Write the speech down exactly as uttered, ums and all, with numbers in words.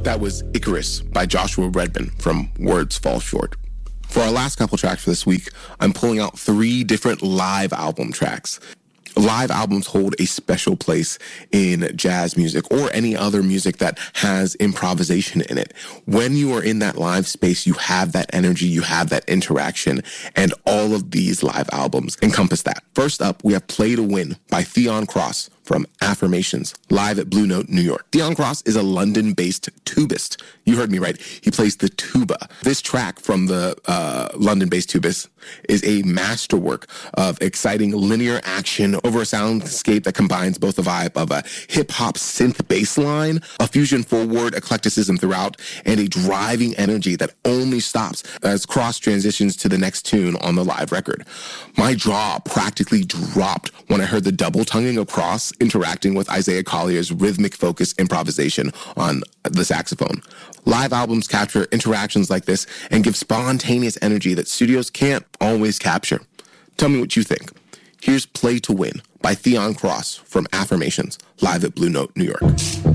That was Icarus by Joshua Redman from Words Fall Short. For our last couple tracks for this week, I'm pulling out three different live album tracks. Live albums hold a special place in jazz music or any other music that has improvisation in it. When you are in that live space, you have that energy, you have that interaction, and all of these live albums encompass that. First up, we have Play to Win by Theon Cross from Affirmations, live at Blue Note, New York. Theon Cross is a London-based tubist. You heard me right. He plays the tuba. This track from the uh, London-based tubist is a masterwork of exciting linear action over a soundscape that combines both the vibe of a hip-hop synth bass line, a fusion forward eclecticism throughout, and a driving energy that only stops as Cross transitions to the next tune on the live record. My jaw practically dropped when I heard the double tonguing of Cross interacting with Isaiah Collier's rhythmic focus improvisation on the saxophone. Live albums capture interactions like this and give spontaneous energy that studios can't always capture. Tell me what you think. Here's Play to Win by Theon Cross from Affirmations, live at Blue Note, New York.